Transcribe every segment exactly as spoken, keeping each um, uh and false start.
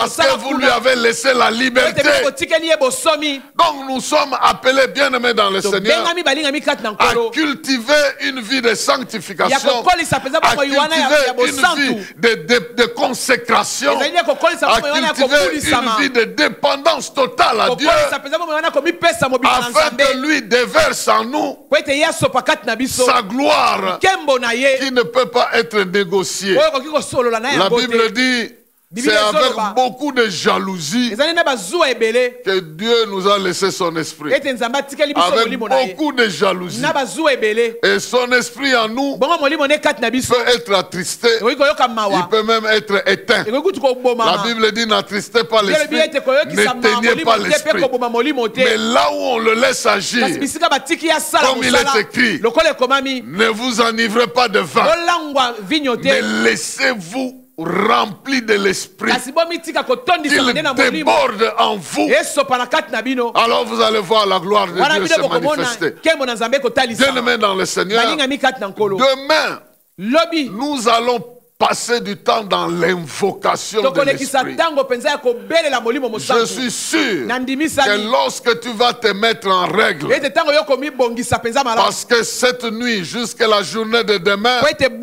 Parce que vous lui avez laissé la liberté. Donc nous sommes appelés, bien-aimés dans le Seigneur, à cultiver une vie de sanctification, à cultiver une vie de, de, de consécration, à cultiver une vie de dépendance totale à Dieu, afin que lui déverse en nous sa gloire qui ne peut pas être négociée. La Bible dit, c'est avec beaucoup de jalousie que Dieu nous a laissé son esprit. Avec beaucoup de jalousie. Et son esprit en nous peut être attristé. Il peut même être éteint. La Bible dit, n'attristez pas l'esprit, n'éteignez pas l'esprit. Mais là où on le laisse agir, comme il est écrit, ne vous enivrez pas de vin, mais laissez-vous rempli de l'esprit, qu'il déborde en vous. Alors vous allez voir la gloire de Dieu se manifester. Bien-aimés dans le Seigneur, demain, nous allons passer du temps dans l'invocation de l'esprit. Je suis sûr que lorsque tu vas te mettre en règle, parce que cette nuit jusqu'à la journée de demain,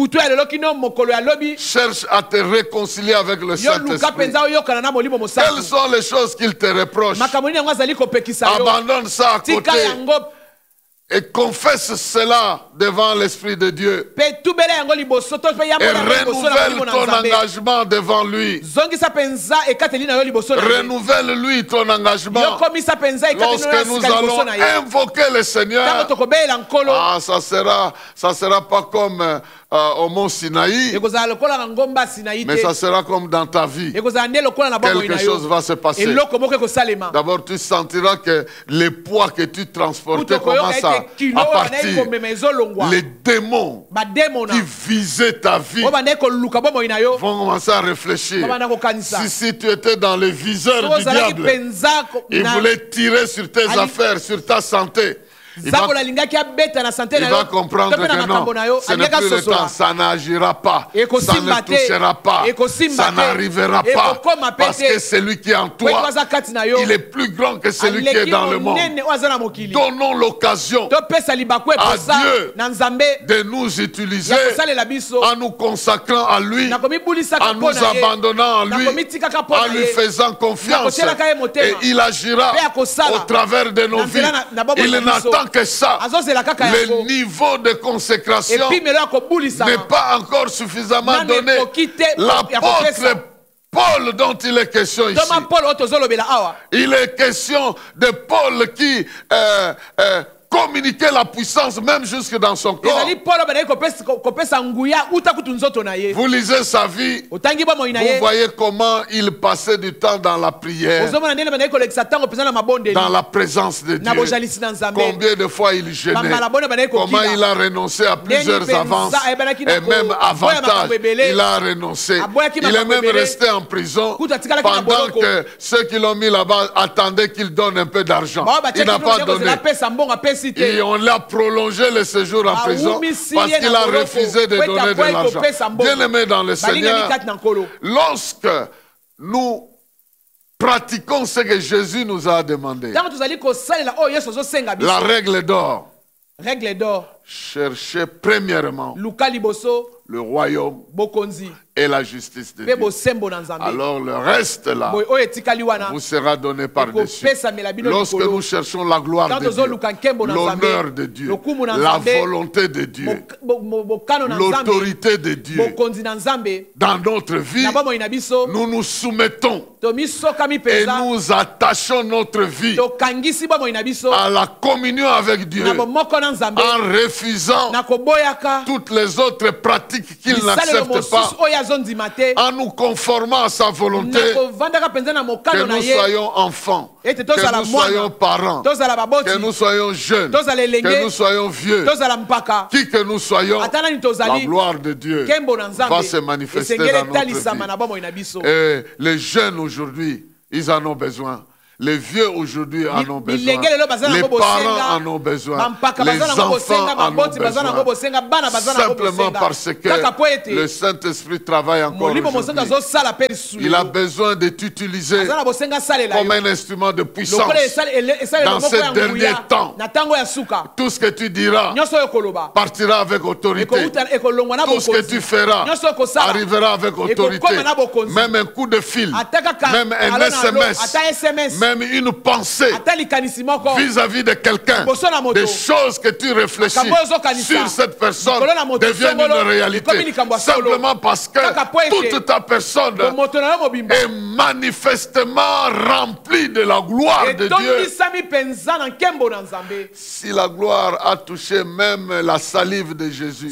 cherche à te réconcilier avec le Saint-Esprit. Quelles sont les choses qu'il te reproche? Abandonne ça à côté et confesse cela devant l'Esprit de Dieu. Et renouvelle ton engagement devant lui. Renouvelle-lui ton engagement. Lorsque nous allons invoquer le Seigneur, ah, ça sera, ça sera pas comme euh, au mont Sinaï, mais ça sera comme dans ta vie. Quelque chose va se passer. D'abord, tu sentiras que les poids que tu transportais commencent à à partir. Les démons qui visaient ta vie vont commencer à réfléchir. Si, si tu étais dans le viseur du diable, il voulait tirer sur tes affaires, sur ta santé. Il va, il va comprendre que non, ce n'est plus le temps, ça n'agira pas, ça ne touchera pas, ça n'arrivera pas, parce que celui qui est en toi, il est plus grand que celui qui est dans le monde. Donnons l'occasion à Dieu de nous utiliser en nous consacrant à lui, en nous abandonnant à lui, en lui faisant confiance, et il agira au travers de nos vies. Il n'attend que ça. Le niveau de consécration n'est pas encore suffisamment donné. L'apôtre Paul dont il est question ici, il est question de Paul qui euh, euh, communiquer la puissance même jusque dans son corps. Vous lisez sa vie, vous voyez comment il passait du temps dans la prière, dans la présence de Dieu. Combien de fois il jeûnait, comment il a renoncé à plusieurs avances et même avantages. Il a renoncé. Il est même resté en prison pendant que ceux qui l'ont mis là-bas attendaient qu'il donne un peu d'argent. Il n'a pas donné. Et on l'a prolongé le séjour en prison parce qu'il a refusé de donner de l'argent. Bien-aimé dans le Seigneur, lorsque nous pratiquons ce que Jésus nous a demandé, la règle d'or, cherchez premièrement le royaume et la justice de Dieu. Alors le reste là vous sera donné par-dessus. Lorsque nous cherchons la gloire de Dieu, l'honneur de Dieu, la volonté de Dieu, l'autorité de Dieu dans notre vie, nous nous soumettons et nous attachons notre vie à la communion avec Dieu en refusant toutes les autres pratiques qu'il n'accepte pas, en nous conformant à sa volonté, que nous soyons enfants, que nous soyons parents, que nous soyons jeunes, que nous soyons vieux, qui que nous soyons, la gloire de Dieu va se manifester dans notre vie. Et les jeunes aujourd'hui, ils en ont besoin. Les vieux aujourd'hui en ont besoin. Les parents en ont besoin. Les enfants en ont besoin. Simplement parce que le Saint-Esprit travaille encore aujourd'hui. Il a besoin de t'utiliser comme un instrument de puissance dans ces derniers temps. Tout ce que tu diras partira avec autorité. Tout ce que tu feras arrivera avec autorité. Même un coup de fil, même un S M S, même une pensée vis-à-vis de quelqu'un, des choses que tu réfléchis sur cette personne deviennent une réalité. Simplement parce que toute ta personne est manifestement remplie de la gloire de Dieu. Si la gloire a touché même la salive de Jésus,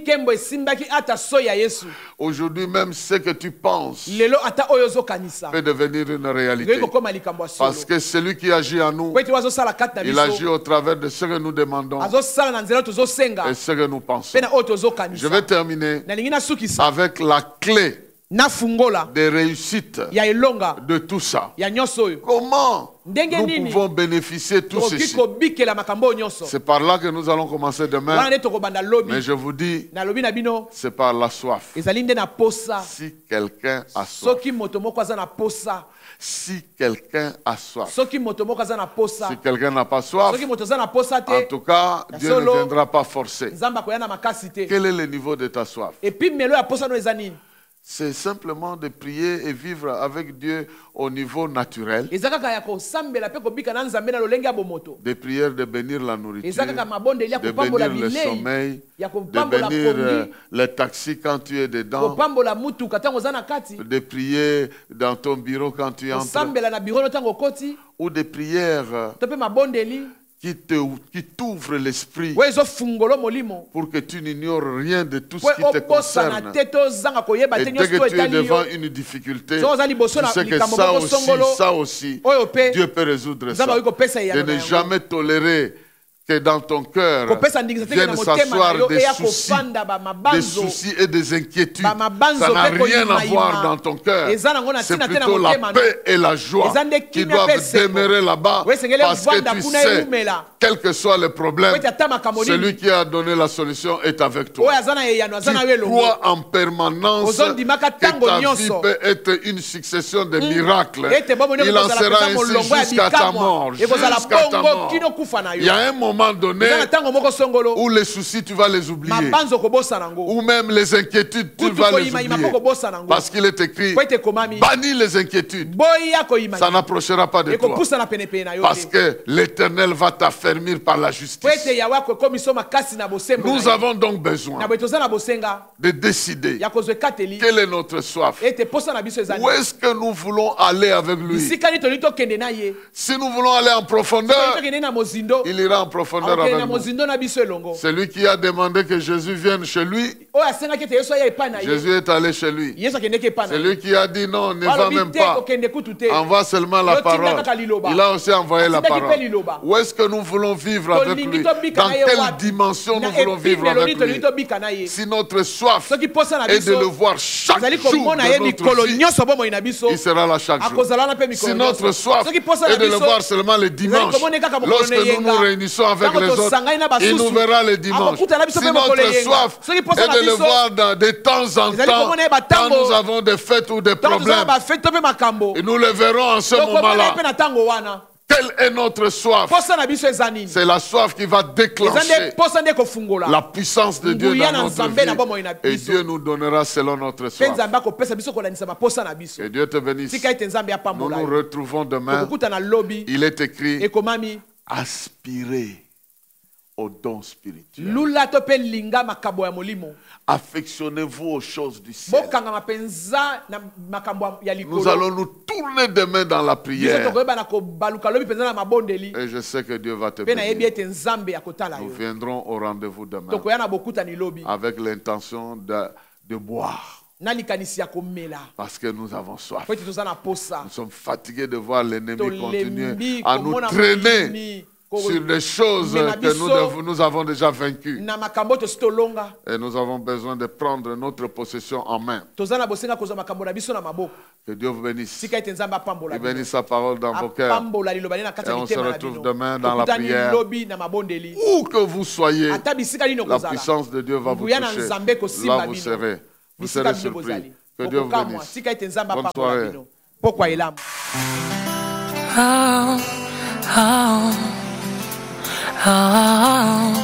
aujourd'hui même ce que tu penses peut devenir une réalité. Parce que celui qui agit en nous, il agit au travers de ce que nous demandons et ce que nous pensons. Je vais terminer avec la clé de réussite de tout ça. Comment nous pouvons bénéficier de tout ceci? C'est par là que nous allons commencer demain. Mais je vous dis, c'est par la soif. Si quelqu'un a soif, si quelqu'un a soif, si quelqu'un n'a pas soif, en tout cas, Dieu ne viendra pas forcer. Quel est le niveau de ta soif? C'est simplement de prier et vivre avec Dieu au niveau naturel. Des prières de bénir la nourriture, de bénir le sommeil, de bénir euh, les taxis quand tu es dedans, de prier dans ton bureau quand tu entres, ou des prières qui te, qui t'ouvre l'esprit pour que tu n'ignores rien de tout ce qui te concerne. Et dès que tu es devant une difficulté, tu sais que ça aussi, ça aussi, Dieu peut résoudre ça. De ne jamais tolérer que dans ton cœur viennent s'asseoir des soucis, des soucis et des inquiétudes. Ça n'a rien à voir dans ton cœur. C'est plutôt la paix et la joie qui doivent demeurer là-bas, parce que tu sais, quel que soit le problème, celui qui a donné la solution est avec toi. Tu crois en permanence que ta vie peut être une succession de miracles. Il en sera ainsi jusqu'à ta mort. Jusqu'à ta mort. Il y a un moment donné où les soucis tu vas les oublier, ou même les inquiétudes tu vas les oublier, parce qu'il est écrit bannis les inquiétudes, ça n'approchera pas de toi, parce que l'Éternel va t'affermir par la justice. Nous avons donc besoin de décider quelle est notre soif, où est-ce que nous voulons aller avec lui. Si nous voulons aller en profondeur, il ira en profondeur avec nous. Celui qui a demandé que Jésus vienne chez lui, Jésus est allé chez lui. Celui qui a dit non, ne va même pas, envoie seulement la parole, il a aussi envoyé la parole. Où est-ce que nous voulons vivre avec lui? Dans quelle dimension nous voulons vivre avec lui? Si notre soif est de le voir chaque jour de notre vie, il sera là chaque jour. Si notre soif est de le voir seulement le dimanche, lorsque nous nous réunissons avec les autres, il nous verra le dimanche. Si notre soif est de le voir dans, de temps en temps, quand nous avons des fêtes ou des problèmes, et nous le verrons en ce moment-là. Quelle est notre soif? C'est la soif qui va déclencher la puissance de Dieu dans notre vie. Et Dieu nous donnera selon notre soif. Que Dieu te bénisse. Nous nous retrouvons demain. Il est écrit: aspirez aux dons spirituels. Affectionnez-vous aux choses du ciel. Nous allons nous tourner demain dans la prière. Et je sais que Dieu va te bénir. Nous viendrons au rendez-vous demain avec l'intention de, de boire. Parce que nous avons soif. Nous sommes fatigués de voir l'ennemi continuer à nous traîner sur des choses que nous, devons, nous avons déjà vaincues. Et nous avons besoin de prendre notre possession en main. Que Dieu vous bénisse. Il bénisse sa parole dans vos cœurs. Et on se retrouve demain dans la prière. Où que vous soyez, la puissance de Dieu va vous toucher. Là vous serez. Vous serez surpris. Que Dieu vous bénisse. Bonne soirée. Oh, oh, oh.